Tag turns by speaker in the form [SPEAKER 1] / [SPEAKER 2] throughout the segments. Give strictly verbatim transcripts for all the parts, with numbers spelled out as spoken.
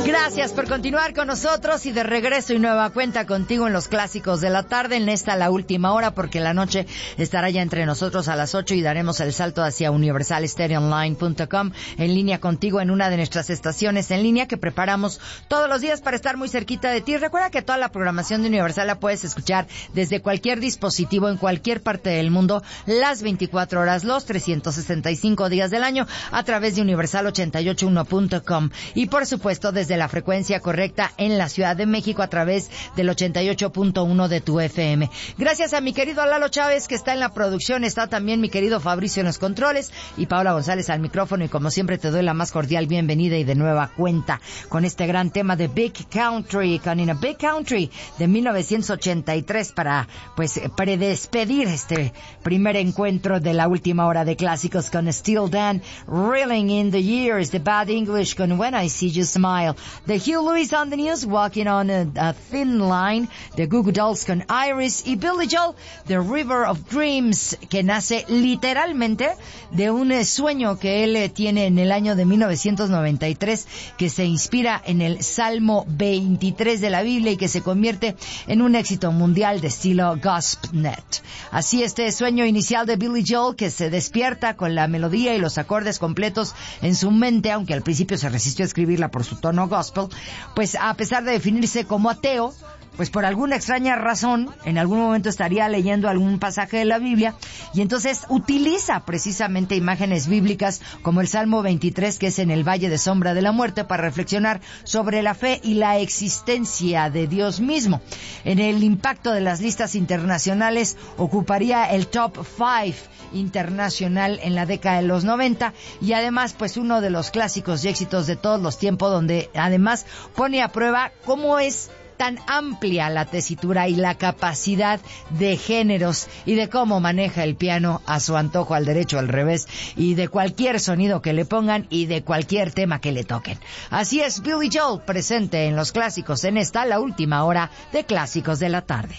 [SPEAKER 1] Gracias por continuar con nosotros y de regreso y nueva cuenta contigo en los clásicos de la tarde, en esta la última hora, porque la noche estará ya entre nosotros a las ocho y daremos el salto hacia universal stereo online punto com, en línea contigo en una de nuestras estaciones en línea que preparamos todos los días para estar muy cerquita de ti. Recuerda que toda la programación de Universal la puedes escuchar desde cualquier dispositivo en cualquier parte del mundo, las veinticuatro horas, los trescientos sesenta y cinco días del año, a través de universal ochenta y ocho punto uno punto com y por supuesto desde la frecuencia correcta en la Ciudad de México a través del ochenta y ocho punto uno de tu F M. Gracias a mi querido Lalo Chávez, que está en la producción, está también mi querido Fabricio en los controles y Paola González al micrófono, y como siempre te doy la más cordial bienvenida y de nueva cuenta con este gran tema de Big Country, con In a Big Country de mil novecientos ochenta y tres, para pues predespedir este primer encuentro de la última hora de clásicos con Steely Dan, Reeling in the Years, The Bad English con When I See You Smile, The Hugh Lewis on the News, Walking on a, a Thin Line, The Goo Goo Dolls con Iris, y Billy Joel, The River of Dreams, que nace literalmente de un eh, sueño que él eh, tiene en el año de mil novecientos noventa y tres, que se inspira en el Salmo veintitrés de la Biblia y que se convierte en un éxito mundial de estilo gospelnet. Así, este sueño inicial de Billy Joel, que se despierta con la melodía y los acordes completos en su mente, aunque al principio se resistió a escribirla por su tono gospel, pues a pesar de definirse como ateo, pues por alguna extraña razón, en algún momento estaría leyendo algún pasaje de la Biblia y entonces utiliza precisamente imágenes bíblicas como el Salmo veintitrés, que es en el Valle de Sombra de la Muerte, para reflexionar sobre la fe y la existencia de Dios mismo. En el impacto de las listas internacionales ocuparía el top five internacional en la década de los noventa y además pues uno de los clásicos y éxitos de todos los tiempos, donde además pone a prueba cómo es tan amplia la tesitura y la capacidad de géneros y de cómo maneja el piano a su antojo, al derecho, al revés, y de cualquier sonido que le pongan y de cualquier tema que le toquen. Así es, Billy Joel presente en los clásicos en esta, la última hora de Clásicos de la Tarde.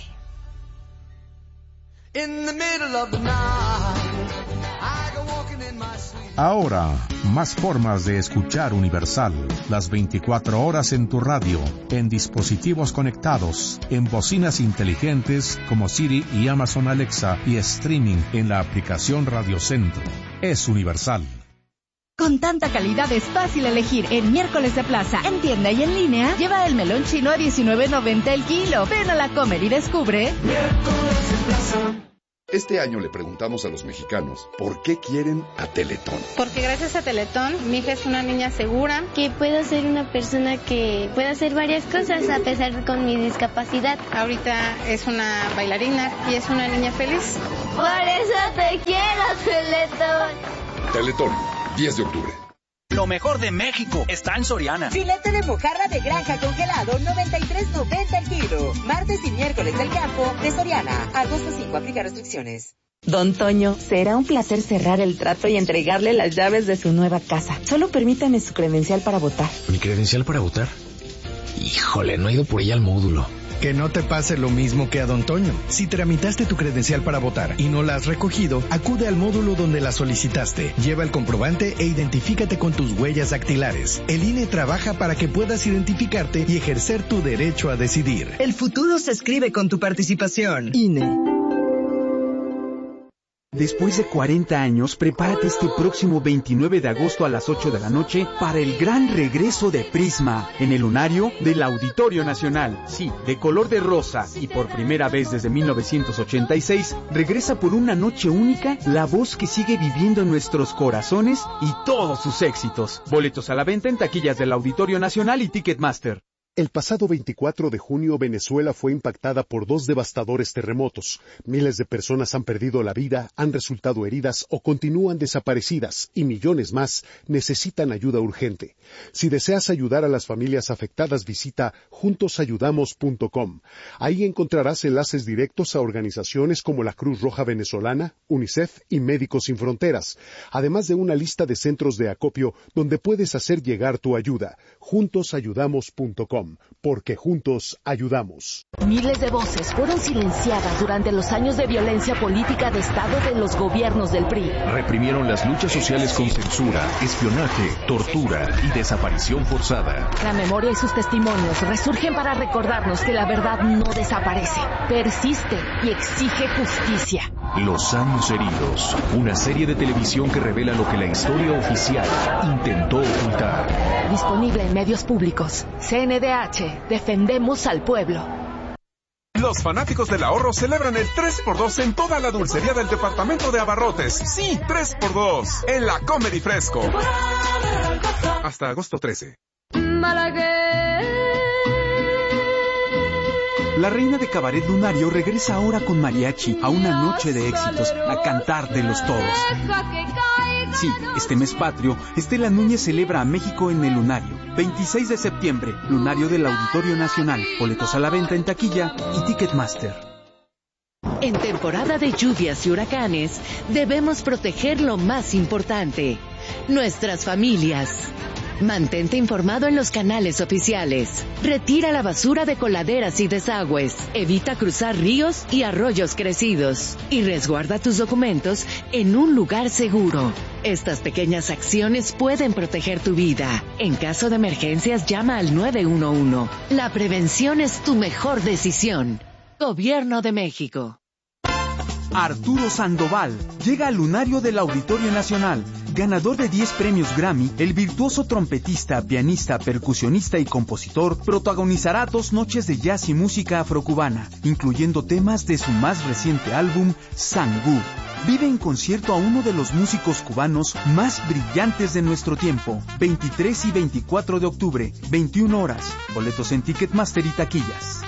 [SPEAKER 2] Ahora, más formas de escuchar Universal, las veinticuatro horas en tu radio, en dispositivos conectados, en bocinas inteligentes como Siri y Amazon Alexa, y streaming en la aplicación Radio Centro. Es Universal.
[SPEAKER 3] Con tanta calidad es fácil elegir. En Miércoles de Plaza, en tienda y en línea, lleva el melón chino a diecinueve noventa el kilo. Ven a la Comer y descubre
[SPEAKER 4] Miércoles de Plaza. Este año le preguntamos a los mexicanos por qué quieren a Teletón.
[SPEAKER 5] Porque gracias a Teletón, mi hija es una niña segura.
[SPEAKER 6] Que puedo ser una persona que puede hacer varias cosas a pesar de con mi discapacidad.
[SPEAKER 5] Ahorita es una bailarina y es una niña feliz.
[SPEAKER 6] Por eso te quiero, Teletón.
[SPEAKER 4] Teletón, diez de octubre.
[SPEAKER 7] Lo mejor de México está en Soriana.
[SPEAKER 8] Filete de mojarra de granja congelado, noventa y tres noventa el kilo. Martes y miércoles del campo de Soriana. Agosto cinco, aplica restricciones.
[SPEAKER 9] Don Toño, será un placer cerrar el trato y entregarle las llaves de su nueva casa. Solo permítame su credencial para votar.
[SPEAKER 10] ¿Mi credencial para votar? Híjole, no he ido por ella al módulo.
[SPEAKER 11] Que no te pase lo mismo que a Don Toño. Si tramitaste tu credencial para votar y no la has recogido, acude al módulo donde la solicitaste. Lleva el comprobante e identifícate con tus huellas dactilares. El I N E trabaja para que puedas identificarte y ejercer tu derecho a decidir.
[SPEAKER 12] El futuro se escribe con tu participación. I N E.
[SPEAKER 13] Después de cuarenta años, prepárate este próximo veintinueve de agosto a las ocho de la noche para el gran regreso de Prisma en el lunario del Auditorio Nacional. Sí, de color de rosa y por primera vez desde mil novecientos ochenta y seis, regresa por una noche única la voz que sigue viviendo en nuestros corazones y todos sus éxitos. Boletos a la venta en taquillas del Auditorio Nacional y Ticketmaster.
[SPEAKER 14] El pasado veinticuatro de junio, Venezuela fue impactada por dos devastadores terremotos. Miles de personas han perdido la vida, han resultado heridas o continúan desaparecidas, y millones más necesitan ayuda urgente. Si deseas ayudar a las familias afectadas, visita juntos ayudamos punto com. Ahí encontrarás enlaces directos a organizaciones como la Cruz Roja Venezolana, UNICEF y Médicos Sin Fronteras, además de una lista de centros de acopio donde puedes hacer llegar tu ayuda. juntos ayudamos punto com. com, porque juntos ayudamos.
[SPEAKER 15] Miles de voces fueron silenciadas durante los años de violencia política de Estado de los gobiernos del P R I.
[SPEAKER 16] Reprimieron las luchas sociales con censura, espionaje, tortura y desaparición forzada.
[SPEAKER 15] La memoria y sus testimonios resurgen para recordarnos que la verdad no desaparece, persiste y exige justicia.
[SPEAKER 16] Los años heridos, una serie de televisión que revela lo que la historia oficial intentó ocultar.
[SPEAKER 15] Disponible en medios públicos. C N D H, defendemos al pueblo.
[SPEAKER 17] Los fanáticos del ahorro celebran el tres por dos en toda la dulcería del departamento de abarrotes. Sí, tres por dos en la Comedy Fresco. Hasta agosto trece.
[SPEAKER 13] La reina de Cabaret Lunario regresa ahora con mariachi a una noche de éxitos, a cantártelos todos. Sí, este mes patrio, Estela Núñez celebra a México en el Lunario. veintiséis de septiembre, Lunario del Auditorio Nacional. Boletos a la venta en taquilla y Ticketmaster.
[SPEAKER 15] En temporada de lluvias y huracanes, debemos proteger lo más importante, nuestras familias. Mantente informado en los canales oficiales. Retira la basura de coladeras y desagües. Evita cruzar ríos y arroyos crecidos. Y resguarda tus documentos en un lugar seguro. Estas pequeñas acciones pueden proteger tu vida. En caso de emergencias, llama al nueve uno uno. La prevención es tu mejor decisión. Gobierno de México.
[SPEAKER 13] Arturo Sandoval llega al Lunario del Auditorio Nacional. Ganador de diez premios Grammy, el virtuoso trompetista, pianista, percusionista y compositor protagonizará dos noches de jazz y música afrocubana, incluyendo temas de su más reciente álbum, Sangú. Vive en concierto a uno de los músicos cubanos más brillantes de nuestro tiempo. veintitrés y veinticuatro de octubre, veintiuna horas. Boletos en Ticketmaster y taquillas.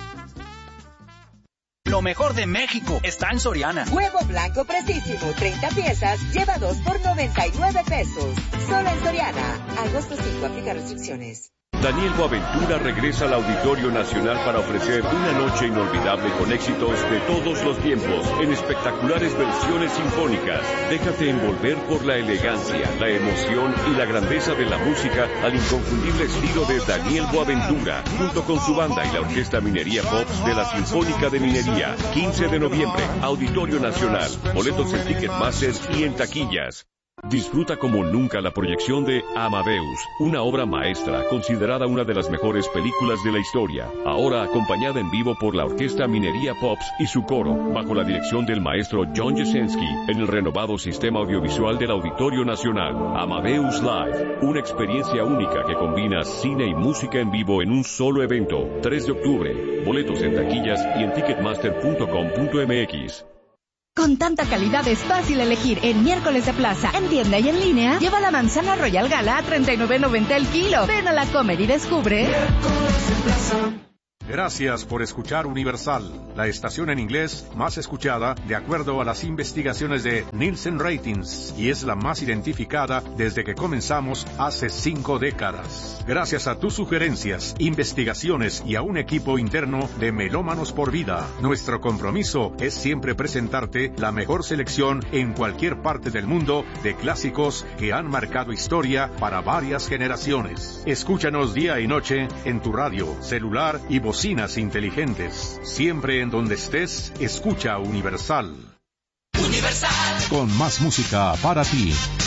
[SPEAKER 7] Lo mejor de México está en Soriana.
[SPEAKER 8] Huevo blanco precisísimo, treinta piezas, lleva dos por noventa y nueve pesos. Solo en Soriana. Agosto cinco, aplica restricciones.
[SPEAKER 18] Daniel Boaventura regresa al Auditorio Nacional para ofrecer una noche inolvidable con éxitos de todos los tiempos, en espectaculares versiones sinfónicas. Déjate envolver por la elegancia, la emoción y la grandeza de la música al inconfundible estilo de Daniel Boaventura, junto con su banda y la Orquesta Minería Pops de la Sinfónica de Minería. quince de noviembre, Auditorio Nacional. Boletos en Ticketmaster y en taquillas. Disfruta como nunca la proyección de Amadeus, una obra maestra considerada una de las mejores películas de la historia, ahora acompañada en vivo por la Orquesta Minería Pops y su coro, bajo la dirección del maestro John Jasenski, en el renovado sistema audiovisual del Auditorio Nacional. Amadeus Live, una experiencia única que combina cine y música en vivo en un solo evento. tres de octubre, boletos en taquillas y en ticketmaster punto com punto m x.
[SPEAKER 3] Con tanta calidad es fácil elegir en Miércoles de Plaza, en tienda y en línea. Lleva la manzana Royal Gala a treinta y nueve noventa el kilo. Ven a la Comer y descubre.
[SPEAKER 2] Miércoles de Plaza. Gracias por escuchar Universal, la estación en inglés más escuchada de acuerdo a las investigaciones de Nielsen Ratings, y es la más identificada desde que comenzamos hace cinco décadas. Gracias a tus sugerencias, investigaciones y a un equipo interno de Melómanos por Vida, nuestro compromiso es siempre presentarte la mejor selección en cualquier parte del mundo de clásicos que han marcado historia para varias generaciones. Escúchanos día y noche en tu radio, celular y voz. Bocinas inteligentes. Siempre en donde estés, escucha Universal. Universal. Con más música para ti.